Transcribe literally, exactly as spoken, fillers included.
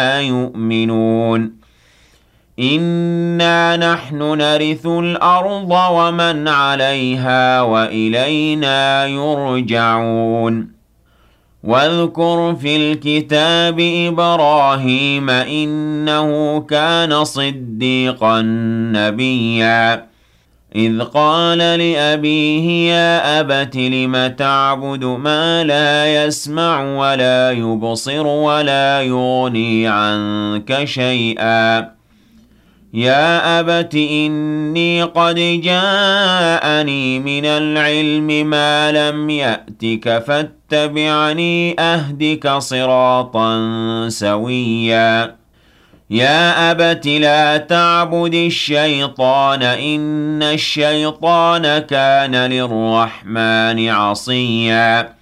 يؤمنون إنا نحن نرث الأرض ومن عليها وإلينا يرجعون واذكر في الكتاب إبراهيم إنه كان صديقا نبيا إذ قال لأبيه يا أبت لم تعبد ما لا يسمع ولا يبصر ولا يغني عنك شيئا يا أبت إني قد جاءني من العلم ما لم يأتك فاتبعني أهدك صراطا سويا يا أبت لا تعبد الشيطان إن الشيطان كان للرحمن عصيا